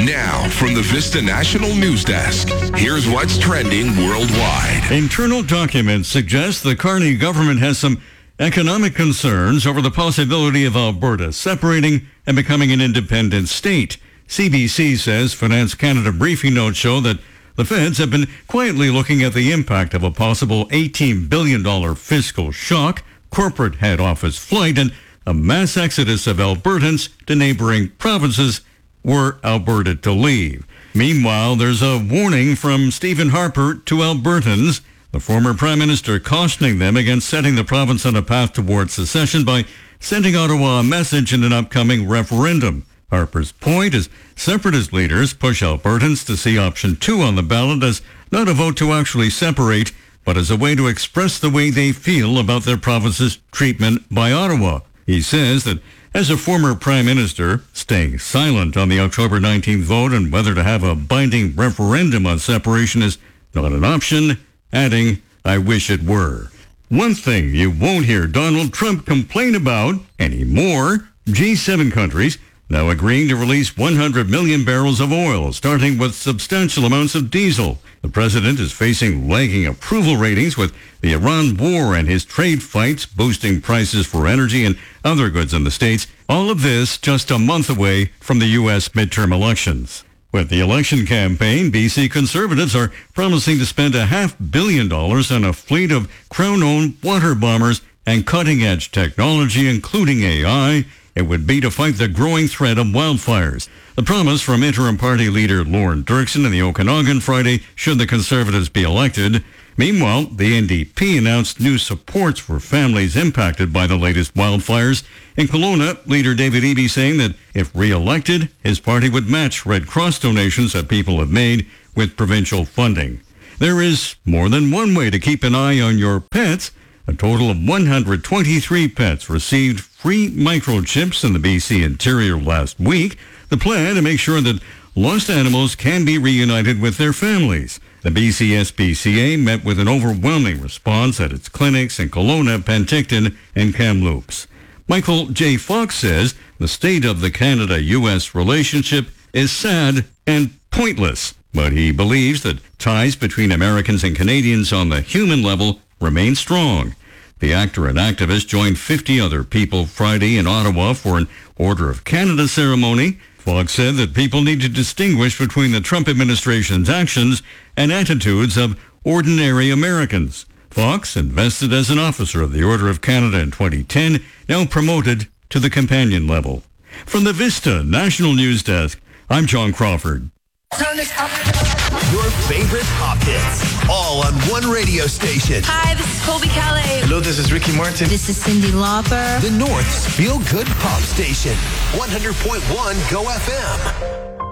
Now, from the Vista National News Desk, here's what's trending worldwide. Internal documents suggest the Carney government has some economic concerns over the possibility of Alberta separating and becoming an independent state. CBC says Finance Canada briefing notes show that the feds have been quietly looking at the impact of a possible $18 billion fiscal shock, corporate head office flight, and a mass exodus of Albertans to neighboring provinces were Alberta to leave. Meanwhile, there's a warning from Stephen Harper to Albertans, the former Prime Minister cautioning them against setting the province on a path towards secession by sending Ottawa a message in an upcoming referendum. Harper's point is separatist leaders push Albertans to see option 2 on the ballot as not a vote to actually separate, but as a way to express the way they feel about their province's treatment by Ottawa. He says that as a former Prime Minister, staying silent on the October 19th vote on whether to have a binding referendum on separation is not an option, adding, "I wish it were." One thing you won't hear Donald Trump complain about anymore, G7 countries now agreeing to release 100 million barrels of oil, starting with substantial amounts of diesel. The president is facing lagging approval ratings with the Iran war and his trade fights boosting prices for energy and other goods in the States. All of this just a month away from the U.S. midterm elections. With the election campaign, BC Conservatives are promising to spend $500 million on a fleet of Crown-owned water bombers and cutting-edge technology, including AI. It would be to fight the growing threat of wildfires. The promise from interim party leader Lorne Dirksen in the Okanagan Friday should the Conservatives be elected. Meanwhile, the NDP announced new supports for families impacted by the latest wildfires. In Kelowna, leader David Eby saying that if re-elected, his party would match Red Cross donations that people have made with provincial funding. There is more than one way to keep an eye on your pets. A total of 123 pets received free microchips in the BC interior last week. The plan to make sure that lost animals can be reunited with their families. The BC SPCA met with an overwhelming response at its clinics in Kelowna, Penticton, and Kamloops. Michael J. Fox says the state of the Canada-U.S. relationship is sad and pointless, but he believes that ties between Americans and Canadians on the human level remain strong. The actor and activist joined 50 other people Friday in Ottawa for an Order of Canada ceremony. Fox said that people need to distinguish between the Trump administration's actions and attitudes of ordinary Americans. Fox, invested as an officer of the Order of Canada in 2010, now promoted to the companion level. From the Vista National News Desk, I'm John Crawford. Turn this up. Your favorite pop hits, all on one radio station. Hi, this is Colby Calais. Hello, this is Ricky Martin. This is Cyndi Lauper. The North's feel-good pop station, 100.1 GO FM.